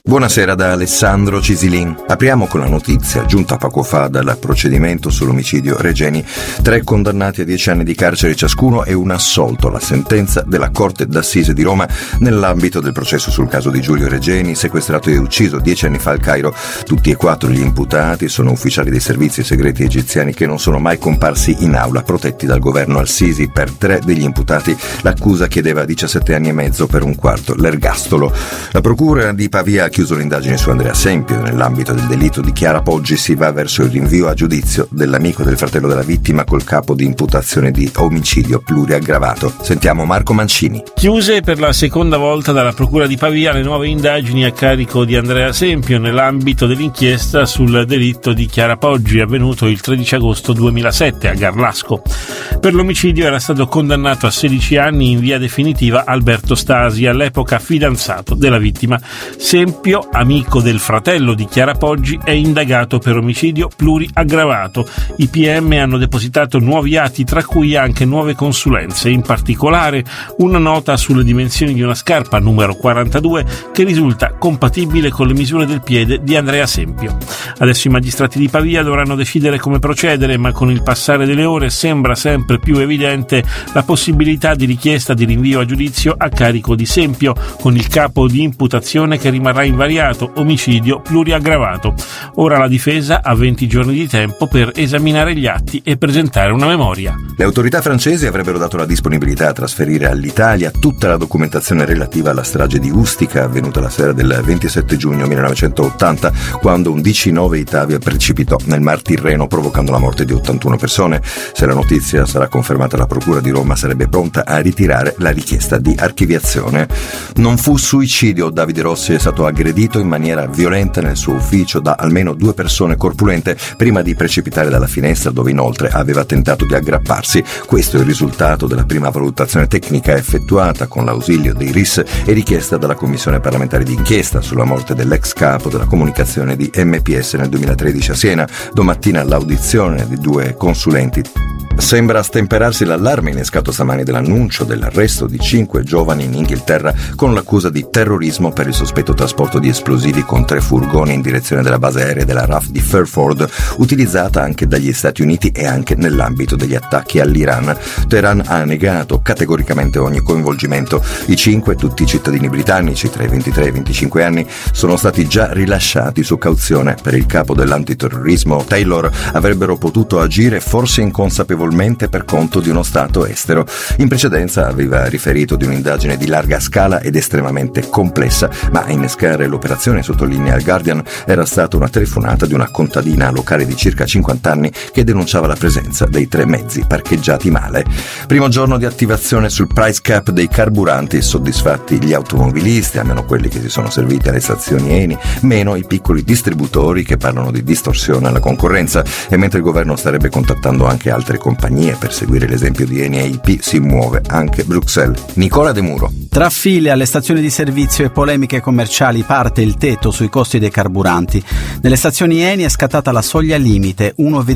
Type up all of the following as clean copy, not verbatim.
Buonasera da Alessandro Cisilin. Apriamo con la notizia giunta poco fa dal procedimento sull'omicidio Regeni. 3 condannati a 10 anni di carcere ciascuno e un assolto, la sentenza della Corte d'Assise di Roma nell'ambito del processo sul caso di Giulio Regeni, sequestrato e ucciso 10 anni fa al Cairo. Tutti e 4 gli imputati sono ufficiali dei servizi segreti egiziani che non sono mai comparsi in aula, protetti dal governo al-Sisi. Per 3 degli imputati l'accusa chiedeva 17 anni e mezzo, per un quarto l'ergastolo. La procura di Pavia ha chiuso l'indagine su Andrea Sempio. Nell'ambito del delitto di Chiara Poggi si va verso il rinvio a giudizio dell'amico del fratello della vittima col capo di imputazione di omicidio pluriaggravato. Sentiamo Marco Mancini. Chiuse per la seconda volta dalla procura di Pavia le nuove indagini a carico di Andrea Sempio nell'ambito dell'inchiesta sul delitto di Chiara Poggi avvenuto il 13 agosto 2007 a Garlasco. Per l'omicidio era stato condannato a 16 anni in via definitiva Alberto Stasi, all'epoca fidanzato della vittima. Sempio, amico del fratello di Chiara Poggi, è indagato per omicidio pluriaggravato. I PM hanno depositato nuovi atti, tra cui anche nuove consulenze, in particolare una nota sulle dimensioni di una scarpa numero 42 che risulta compatibile con le misure del piede di Andrea Sempio. Adesso i magistrati di Pavia dovranno decidere come procedere, ma con il passare delle ore sembra sempre più evidente la possibilità di richiesta di rinvio a giudizio a carico di Sempio, con il capo di imputazione che rimarrà invariato, omicidio pluriaggravato. Ora la difesa ha 20 giorni di tempo per esaminare gli atti e presentare una memoria. Le autorità francesi avrebbero dato la disponibilità a trasferire all'Italia tutta la documentazione relativa alla strage di Ustica avvenuta la sera del 27 giugno 1980, quando un DC-9 Itavia precipitò nel Mar Tirreno provocando la morte di 81 persone. Se la notizia sarà confermata, la procura di Roma sarebbe pronta a ritirare la richiesta di archiviazione. Non fu suicidio. Davide Rossi è stato aggredito in maniera violenta nel suo ufficio da almeno 2 persone corpulente prima di precipitare dalla finestra, dove inoltre aveva tentato di aggrapparsi. Questo è il risultato della prima valutazione tecnica effettuata con l'ausilio dei RIS e richiesta dalla Commissione parlamentare d'inchiesta sulla morte dell'ex capo della comunicazione di MPS nel 2013 a Siena. Domattina l'audizione di 2 consulenti. Sembra stemperarsi l'allarme innescato stamani dell'annuncio dell'arresto di 5 giovani in Inghilterra con l'accusa di terrorismo per il sospetto trasporto di esplosivi con 3 furgoni in direzione della base aerea della RAF di Fairford, utilizzata anche dagli Stati Uniti e anche nell'ambito degli attacchi all'Iran. Teheran ha negato categoricamente ogni coinvolgimento. I 5, tutti cittadini britannici tra i 23 e i 25 anni, sono stati già rilasciati su cauzione. Per il capo dell'antiterrorismo Taylor avrebbero potuto agire forse inconsapevolmente per conto di uno Stato estero. In precedenza aveva riferito di un'indagine di larga scala ed estremamente complessa, ma a innescare l'operazione, sottolinea il Guardian, era stata una telefonata di una contadina locale di circa 50 anni che denunciava la presenza dei 3 mezzi parcheggiati male. Primo giorno di attivazione sul price cap dei carburanti, soddisfatti gli automobilisti, almeno quelli che si sono serviti alle stazioni Eni, meno i piccoli distributori che parlano di distorsione alla concorrenza. E mentre il governo starebbe contattando anche altre compagnie per seguire l'esempio di Eni e IP, si muove anche Bruxelles. Nicola De Muro. Tra file alle stazioni di servizio e polemiche commerciali parte il tetto sui costi dei carburanti. Nelle stazioni Eni è scattata la soglia limite,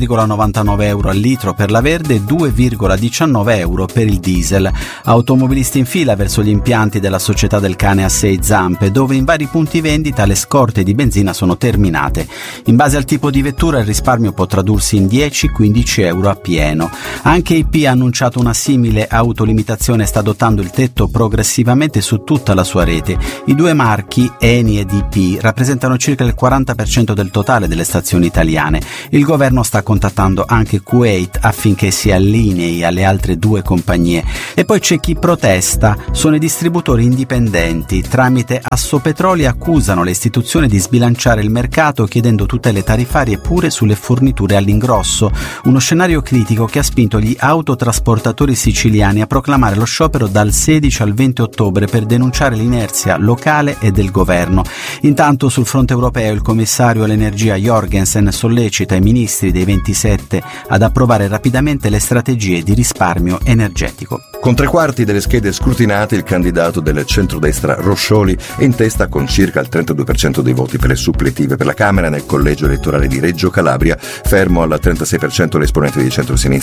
1,99 euro al litro per la verde e 2,19 euro per il diesel. Automobilisti in fila verso gli impianti della società del cane a 6 zampe, dove in vari punti vendita le scorte di benzina sono terminate. In base al tipo di vettura il risparmio può tradursi in 10-15 euro a pieno. Anche IP ha annunciato una simile autolimitazione e sta adottando il tetto progressivamente su tutta la sua rete. I 2 marchi, Eni ed IP, rappresentano circa il 40% del totale delle stazioni italiane. Il governo sta contattando anche Kuwait affinché si allinei alle altre 2 compagnie. E poi c'è chi protesta. Sono i distributori indipendenti. Tramite Assopetroli accusano le istituzioni di sbilanciare il mercato chiedendo tutele tariffarie pure sulle forniture all'ingrosso. Uno scenario critico che ha spinto gli autotrasportatori siciliani a proclamare lo sciopero dal 16 al 20 ottobre per denunciare l'inerzia locale e del governo. Intanto sul fronte europeo il commissario all'energia Jorgensen sollecita i ministri dei 27 ad approvare rapidamente le strategie di risparmio energetico. Con 3/4 delle schede scrutinate, il candidato del centrodestra Roscioli è in testa con circa il 32% dei voti per le suppletive per la Camera nel collegio elettorale di Reggio Calabria, fermo al 36% l'esponente di centrosinistra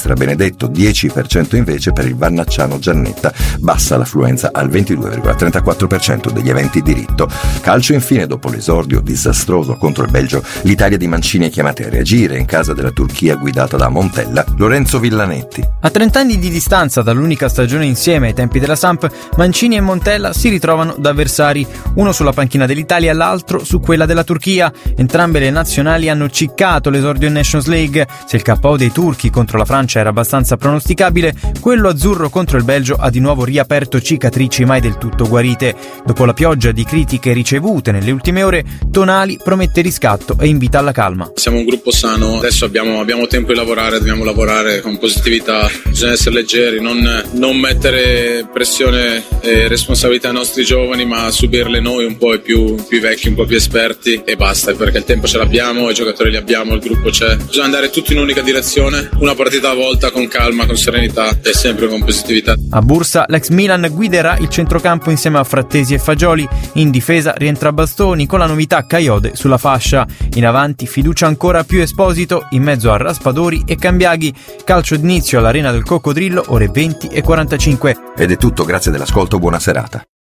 Mestre a Benedetto, 10% invece per il Vannacciano Giannetta, bassa l'affluenza al 22,34% degli eventi di rito. Calcio infine, dopo l'esordio disastroso contro il Belgio, l'Italia di Mancini è chiamata a reagire in casa della Turchia guidata da Montella. Lorenzo Villanetti. A 30 anni di distanza dall'unica stagione insieme ai tempi della Samp, Mancini e Montella si ritrovano da avversari, uno sulla panchina dell'Italia e l'altro su quella della Turchia. Entrambe le nazionali hanno ciccato l'esordio in Nations League. Se il KO dei turchi contro la Francia era abbastanza pronosticabile, quello azzurro contro il Belgio ha di nuovo riaperto cicatrici mai del tutto guarite. Dopo la pioggia di critiche ricevute nelle ultime ore, Tonali promette riscatto e invita alla calma. Siamo un gruppo sano, adesso abbiamo tempo di lavorare, dobbiamo lavorare con positività, bisogna essere leggeri, non mettere pressione e responsabilità ai nostri giovani, ma subirle noi un po' i più vecchi, un po' più esperti, e basta, perché il tempo ce l'abbiamo, i giocatori li abbiamo, il gruppo c'è, bisogna andare tutti in un'unica direzione, una partita a volta, con calma, con serenità e sempre con positività. A Bursa l'ex Milan guiderà il centrocampo insieme a Frattesi e Fagioli, in difesa rientra Bastoni con la novità Caiode sulla fascia, in avanti fiducia ancora più Esposito, in mezzo a Raspadori e Cambiaghi. Calcio d'inizio all'Arena del Coccodrillo, ore 20:45. Ed è tutto, grazie dell'ascolto, buona serata.